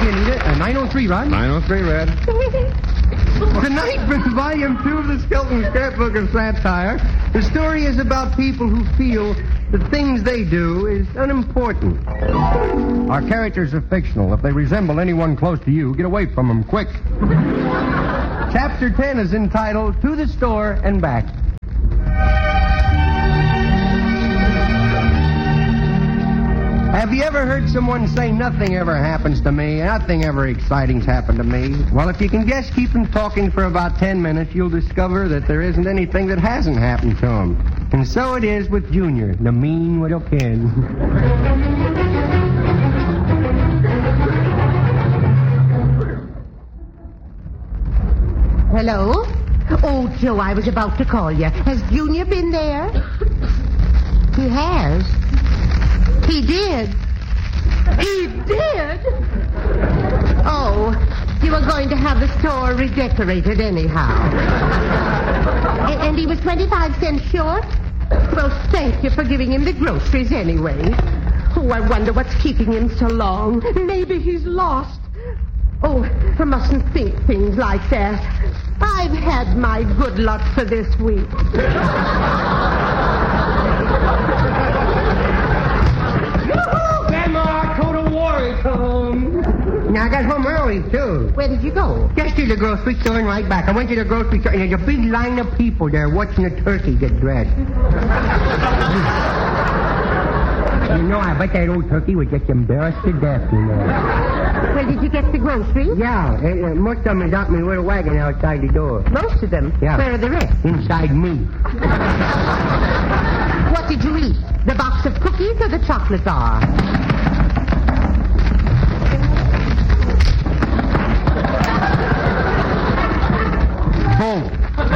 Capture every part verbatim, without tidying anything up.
Anita. Uh, nine oh three, Rod. nine oh three, Red. Tonight, from Volume two of the Skelton Scrapbook of Satire, the story is about people who feel the things they do is unimportant. Our characters are fictional. If they resemble anyone close to you, get away from them quick. Chapter ten is entitled To the Store and Back. Have you ever heard someone say, nothing ever happens to me, nothing ever exciting's happened to me? Well, if you can just keep them talking for about ten minutes, you'll discover that there isn't anything that hasn't happened to them. And so it is with Junior, the mean little kid. Hello? Oh, Joe, I was about to call you. Has Junior been there? He has. He did. He did? Oh, you were going to have the store redecorated anyhow. A- and he was twenty-five cents short? Well, thank you for giving him the groceries anyway. Oh, I wonder what's keeping him so long. Maybe he's lost. Oh, I mustn't think things like that. I've had my good luck for this week. Grandma, Coat of War is home. Now, I got home early, too. Where did you go? Just to the grocery store and right back. I went to the grocery store, and there's a big line of people there watching a turkey get dressed. You know, I bet that old turkey was just embarrassed to death, you know. Well, did you get the groceries? Yeah, uh, uh, most of them is out in my little wagon outside the door. Most of them? Yeah. Where are the rest? Inside me. What did you eat? The box of cookies or the chocolate bar? Both.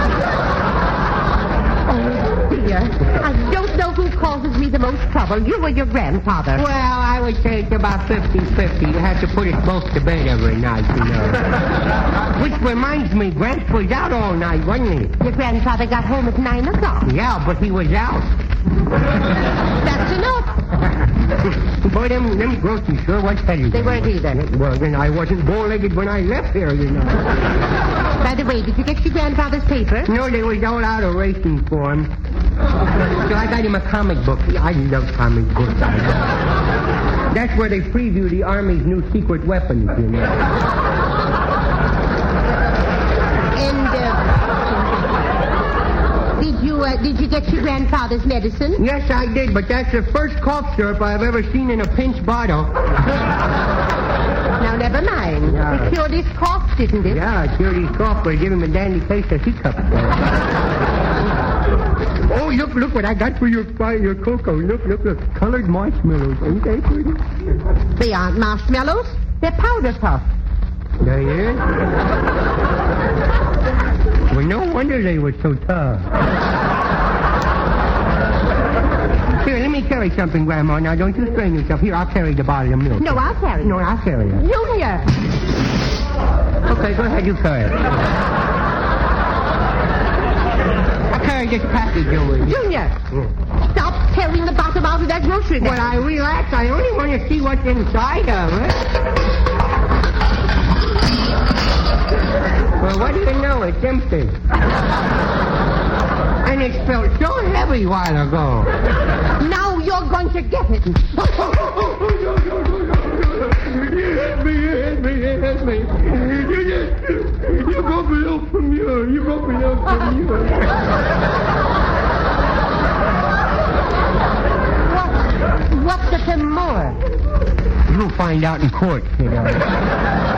Oh, dear. I don't know who causes me the most trouble, you or your grandfather. Well, I would say it's about fifty-fifty. You have to put us both to bed every night, you know. Which reminds me, Gramps was out all night, wasn't he? Your grandfather got home at nine o'clock. Yeah, but he was out. That's enough. Boy, them, them groceries sure was heavy. They weren't either. Well, then I wasn't bow-legged when I left here, you know. By the way, did you get your grandfather's paper? No, they was all out of racing for him. So I got him a comic book. I love comic books. That's where they preview the Army's new secret weapons, you know. And, uh, did you, uh, did you get your grandfather's medicine? Yes, I did, but that's the first cough syrup I've ever seen in a pinch bottle. Now, never mind. Yeah. It cured his cough, didn't it? Yeah, I cured his cough by giving him a dandy case of hiccups. Oh, look, look what I got for your your cocoa. Look, look, look. Colored marshmallows. Ain't they pretty? They aren't marshmallows. They're powder puff. They is? Well, no wonder they were so tough. Here, let me carry something, Grandma. Now, don't you strain yourself. Here, I'll carry the bottle of milk. No, I'll carry it. No, I'll carry it. Junior! Okay, go ahead, you carry it. I'll carry this package over here. Junior! Mm. Stop tearing the bottom out of that grocery bag. Well, I relax. I only want to see what's inside of it. Well, what do you know? It's empty. And it felt so heavy a while ago. Now you're going to get it. Help me, help me, help me. You just, you got me up from here. You got me up from here. What? What's the thing more? You'll find out in court, you know.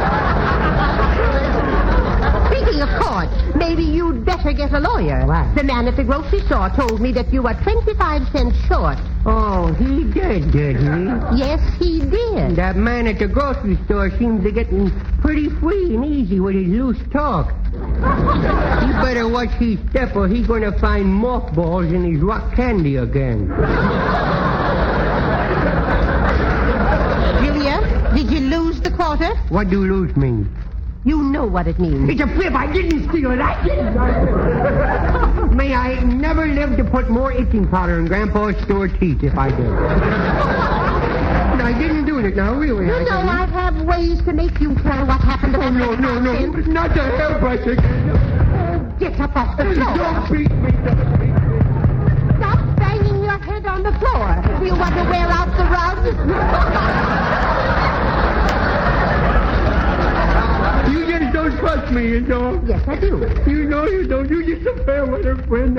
Speaking of court, maybe you'd better get a lawyer. Why? The man at the grocery store told me that you were twenty-five cents short. Oh, he did, did he? Yes, he did. That man at the grocery store seems to get pretty free and easy with his loose talk. He better watch his step or he's going to find mothballs in his rock candy again. Julia, did you lose the quarter? What do lose mean? You know what it means. It's a fib. I didn't steal it. I didn't. May I never live to put more itching powder in Grandpa's store teeth if I did. I didn't do it now, really. You I know didn't. I have ways to make you tell what happened to Oh, that no, no, no. Hopkins. Not the hairbrush again. Oh, get up off the floor. Don't beat me. Don't beat me. Stop banging your head on the floor. Do you want to wear out the rug? You just don't trust me, you know. Yes, I do. You know you don't. You just a fair weather friend.